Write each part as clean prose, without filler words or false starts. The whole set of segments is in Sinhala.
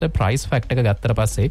ප්‍රයිස් ෆැක්ට් එක ගත්තට පස්සේ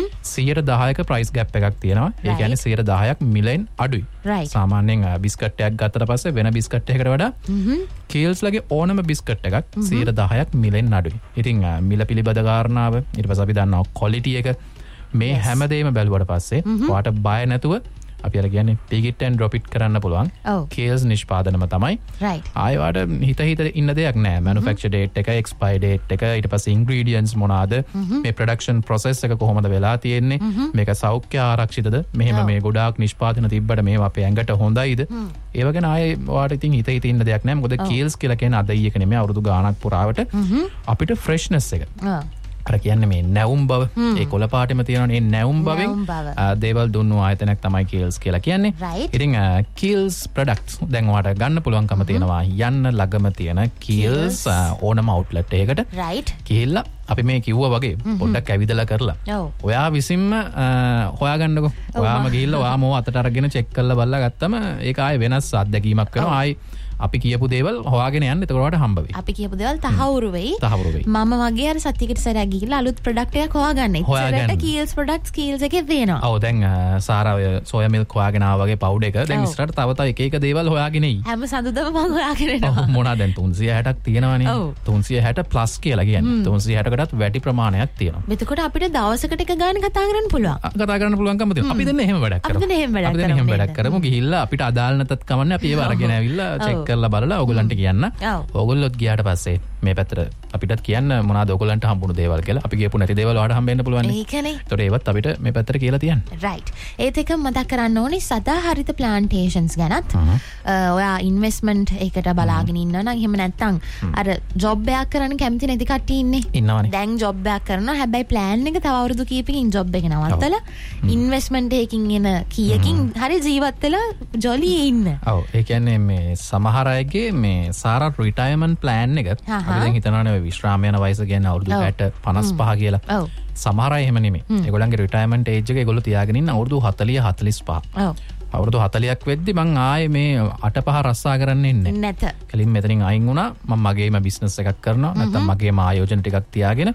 110ක ප්‍රයිස් ගැප් එකක් තියෙනවා. ඒ කියන්නේ 110ක් මිලෙන් අඩුයි. සාමාන්‍යයෙන් බිස්කට් එකක් ගත්තට පස්සේ වෙන බිස්කට් එකකට වඩා කීල්ස් ලගේ ඕනම බිස්කට් එකක් 110ක් මිලෙන් අඩුයි. ඉතින් මිල පිළිබඳ කාරණාව ඊට පස්සේ අපි දන්නවා ක්වොලිටි එක මේ හැමදේම බැලුවට පස්සේ ඔයාට බය නැතුව අපි අර කියන්නේ pick it and drop it කරන්න පුළුවන්. කීල්ස් නිෂ්පාදනම තමයි. ආයෙ වාට හිත ඉන්න දෙයක් නෑ. manufacture date එක, expire date එක, ඊට පස්සේ ingredients මොනවාද, මේ production process එක කොහොමද වෙලා තියෙන්නේ, මේක සෞඛ්‍ය ආරක්ෂිතද, මෙහෙම මේ ගොඩාක් නිෂ්පාදන තිබ්බට මේවා අපේ ඇඟට හොඳයිද, ඒව ගැන ආයෙ වාට ඉතින් හිත ඉන්න දෙයක් නෑ. මොකද කීල්ස් කියලා කියන්නේ අද ඊයක නෙමෙයි අවුරුදු ගාණක් පුරාවට අපිට freshness එක අර කියන්නේ මේ නැවුම් බව ඒ කොළ පාටෙම තියෙනවනේ ඒ නැවුම් බවෙන් දේවල් දුන්නු ආයතනයක් තමයි කීල්ස් කියලා කියන්නේ. ඉතින් කීල්ස් ප්‍රොඩක්ට්ස් දැන් ඔයාලට ගන්න පුළුවන්කම තියෙනවා යන්න ළඟම තියෙන කීල්ස් ඕනම අවුට්ලට් එකකට. ගිහිල්ලා අපි මේ කිව්වා වගේ පොඩ්ඩක් ඇවිදලා කරලා ඔයා විසින්ම හොයාගන්නකො. ඔයාම ගිහිල්ලා ඔයාම අතට අරගෙන චෙක් කරලා බලලා ගත්තම ඒක ආයේ වෙනස් අත්දැකීමක් වෙනවා. ආයි අපි කියපු දේවල් හොයාගෙන යන්න එතකොට ඔයාලට හම්බ වෙයි. අපි කියපු දේවල් තහවුරු වෙයි. මම වගේ අර සතියකට සැරයක් ගිහිල්ලා අලුත් ප්‍රොඩක්ට් එකක් හොයාගන්න. ඉතින් කීල්ස් ප්‍රොඩක්ට්ස් කීල්ස් එකේ වෙනවා. ඔව් දැන් සාරා ඔය සෝයා මිල්ක් හොයාගෙන ආවා වගේ පවුඩර් එක දැන් ඉස්සරහට තව එක දෙවල් හොයාගෙන එයි. හැම සඳුදම මම හොයාගෙන එනවා. මොනවා දැන් 360ක් තියෙනවනේ. 360 ප්ලස් කියලා කියන්නේ. 360කටත් වැඩි ප්‍රමාණයක් තියෙනවා. එතකොට අපිට දවසකට එක ගාන කතා කරන්න පුළුවන්. කතා කරන්න පුළුවන්කම තියෙනවා. අපි දෙන්න එහෙම වැඩක් කරමු. අපි දෙන්න එහෙම වැඩක් කරමු. ගිහිල්ලා අපිට අදාළ නැතත් කමන්නේ අපි ඒව අරගෙන ඇවිල්ලා චෙක් කරලා බලලා ඔයගොල්ලන්ට කියන්න. ඔයගොල්ලොත් ගියාට පස්සේ මේ පැත්තට අපිටත් කියන්න මොනවාද ඔයගොල්ලන්ට හම්බුණු දේවල් කියලා. අපි කියපු නැති දේවල් ඔයාලට හම්බෙන්න පුළුවන් නේ. ඒකනේ. ඒතකොට ඒවත් අපිට මේ පැත්තට කියලා තියන්න. රයිට්. ඒත් එක මතක් කරන්න ඕනේ සදාහරිත ප්ලාන්ටේෂන්ස් ගැනත්. ඔයා ඉන්වෙස්ට්මන්ට් එකකට බලාගෙන ඉන්නවා නම් එහෙම නැත්නම් අර ජොබ් එකක් කරන්න කැමති නැති කට්ටිය ඉන්නේ. ඉන්නවනේ. දැන් ජොබ් එකක් කරනවා. හැබැයි ප්ලෑන් එක තව අවුරුදු කීපකින් ජොබ් එක නවත්තලා ඉන්වෙස්ට්මන්ට් එකකින් එන කීයකින් හරි ජීවත් වෙලා ජොලි ඉන්න. ඔව්. ඒ කියන්නේ මේ සමහර අයගේ මේ සාරා රිටයර්මන්ට් ප්ලෑන් එක අපි දැන් හිතනවානේ විශ්‍රාම යන වයස කියන්නේ අවුරුදු 55 කියලා. සමහර අය එහෙම නෙමෙයි. ඒගොල්ලන්ගේ රිටයර්මන්ට් ඒජ් එක ඒගොල්ලෝ තියාගෙන ඉන්න අවුරුදු 40 45. අවුරුදු 40ක් වෙද්දි මං ආයේ මේ 8-5 රස්සා කරන්න ඉන්නේ නැත. කලින් මෙතනින් අයින් වුණා. මම මගේම බිස්නස් එකක් කරනවා. නැත්නම් මගේම ආයෝජන ටිකක් තියාගෙන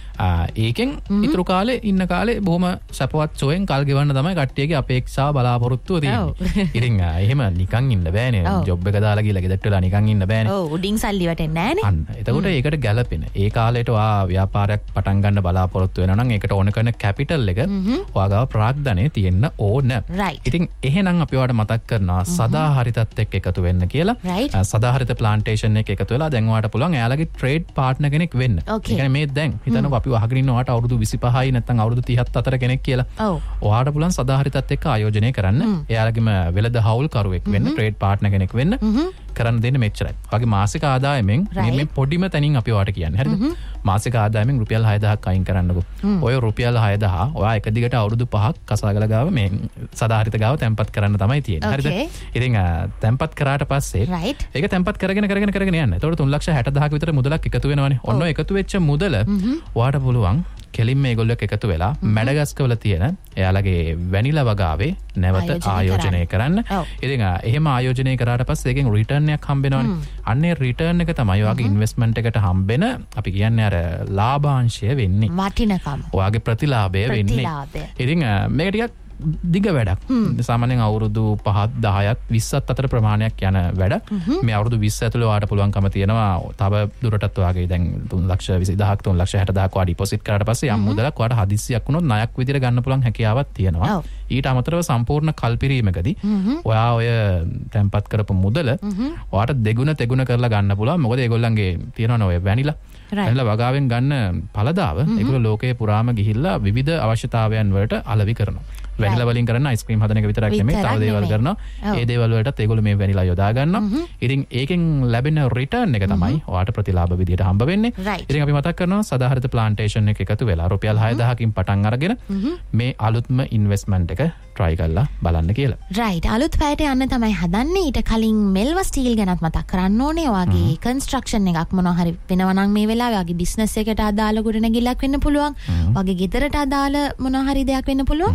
ඒකෙන් ඉතුරු කාලේ ඉන්න කාලේ බොහොම සපවත් සොයෙන් කල් ගෙවන්න තමයි කට්ටියගේ අපේක්ෂාව බලාපොරොත්තුව තියෙන්නේ. ඉතින් එහෙම නිකන් ඉන්න බෑනේ. ජොබ් එක දාලා ගිහලා ගෙදරට වෙලා නිකන් ඉන්න බෑනේ. ඔව් උඩින් සල්ලි වැටෙන්නේ නෑනේ. අන්න. එතකොට ඒකට ගැළපෙන. ඒ කාලේට ඔයා ව්‍යාපාරයක් පටන් ගන්න බලාපොරොත්තු වෙනවා නම් ඒකට ඕන කරන කැපිටල් එක ඔයාගාව ප්‍රාග්ධනයේ තියෙන්න ඕන. ඉතින් එහෙනම් අපි ඔයාලට මතක් කරනවා සදාහරිතත් එක්ක එකතු වෙන්න කියලා. සදාහරිත ප්ලාන්ටේෂන් එක එකතු වෙලා දැන් ඔයාලට පුළුවන් එයාලගේ ට්‍රේඩ් පාර්ට්නර් කෙනෙක් වෙන්න. ඒ කියන්නේ මේ දැන් හිතනවා අපි වහගෙන ඉන්න ඔයාට අවුරුදු 25යි නැත්නම් අවුරුදු 30ත් අතර කෙනෙක් කියලා. ඔයාට පුළුවන් සදාහරිතත් එක්ක ආයෝජනය කරන්න. එයාලගේම වෙළඳ හවුල් කරුවෙක් වෙන්න, ට්‍රේඩ් පාර්ට්නර් කෙනෙක් වෙන්න. කරන්න දෙන්න මෙච්චරයි. වගේ මාසික ආදායමෙන් මේ පොඩිම තැනින් අපි ඔයාට කියන්නේ. හරිද? මාසික ආදායමෙන් රුපියල් 6000ක් අයින් කරන්නකෝ. ඔය රුපියල් 6000 ඔයා එක දිගට අවුරුදු 5ක් කසාගල ගාව මේ සදාහරිත ගාව තැම්පත් කරන්න තමයි තියෙන්නේ. හරිද? ඉතින් තැම්පත් කරාට පස්සේ ඒක තැම්පත් කරගෙන යන්න. එතකොට 360000ක විතර මුදලක් එකතු වෙනවනේ. ඔන්න එකතු වෙච්ච මුදල ඔයාට පුළුවන් කෙලින්ම මේගොල්ලෝ එකතු වෙලා මැඩගස්කර් වල තියෙන එයාලගේ වැනිලා වගාවේ නැවත ආයෝජනය කරන්න. ඉතින් එහෙම ආයෝජනය කරාට පස්සේ ඒකෙන් රිටර්න් එකක් හම්බෙනවනේ. අන්නේ රිටර්න් එක තමයි ඔයාගේ ඉන්වෙස්ට්මන්ට් එකට හම්බෙන අපි කියන්නේ අර ලාභාංශය වෙන්නේ. වටිනකම. ඔයාගේ ප්‍රතිලාභය වෙන්නේ. ඉතින් මේක ටිකක් දිග වැඩක්. සාමාන්‍යයෙන් අවුරුදු 5ක් 10ක් 20ක් අතර ප්‍රමාණයක් යන වැඩක්. මේ අවුරුදු 20 ඇතුළේ ඔයාට පුළුවන්කම තියෙනවා තව දුරටත් ඔයාගේ දැන් 3,20,000ක් 3,60,000ක් ඔයා ඩිපොසිට් කරාට පස්සේ යම් මුදලක් ඔයාට හදිස්සියක් වුණොත් ණයක් විදිහට ගන්න පුළුවන් හැකියාවක් තියෙනවා. ඊට අමතරව සම්පූර්ණ කල්පිරීමකදී ඔයා ඔය තැන්පත් කරපු මුදල ඔයාට දෙගුණ තෙගුණ කරලා ගන්න පුළුවන්. මොකද ඒගොල්ලන්ගේ තියෙනවනේ ඔය වැනිලා වගාවෙන් ගන්න පළදාව ඒගොල්ලෝ ලෝකයේ පුරාම ගිහිල්ලා විවිධ අවශ්‍යතාවයන් වලට අලෙවි කරනවා. වැනිලා වලින් කරන අයිස්ක්‍රීම් හදන එක විතරක් නෙමෙයි තව දේවල් කරනවා. ඒ දේවල් වලටත් ඒගොල්ලෝ මේ වැනිලා යොදා ගන්නවා. ඉතින් ඒකෙන් ලැබෙන රිටර්න් එක තමයි ඔයාට ප්‍රතිලාභ විදියට හම්බ වෙන්නේ. ඉතින් අපි මතක් කරනවා සදාහරිත ප්ලාන්ටේෂන් එක එකතු වෙලා රුපියල් 6000කින් පටන් අරගෙන මේ අලුත්ම ඉන්වෙස්ට්මන්ට් එක try කරලා බලන්න කියලා. right අලුත් පැයට යන්න තමයි හදන්නේ. ඊට කලින් මෙල්වා ස්ටීල් ගැනත් මතක් කරන්න ඕනේ. ඔයාගේ කන්ස්ට්‍රක්ෂන් එකක් මොනවා හරි වෙනවා නම් මේ වෙලාවේ ඔයාගේ බිස්නස් එකට අදාළ ගොඩනැගිල්ලක් වෙන්න පුළුවන්. ඔයාගේ ගෙදරට අදාළ මොනවා හරි දෙයක් වෙන්න පුළුවන්.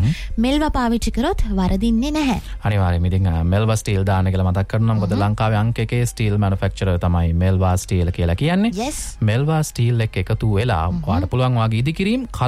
මෙල්වා පාවිච්චි කරොත් වරදින්නේ නැහැ. අනිවාර්යයෙන්ම ඉතින් මෙල්වා ස්ටීල් දාන්න කියලා මතක් කරනවා. මොකද ලංකාවේ අංක 1 ස්ටීල් මැනුෆැක්චරර් තමයි මෙල්වා ස්ටීල් කියලා කියන්නේ. මෙල්වා ස්ටීල් එක එකතු වෙලා ඔයාලට පුළුවන් වාගේ ඉදිකිරීම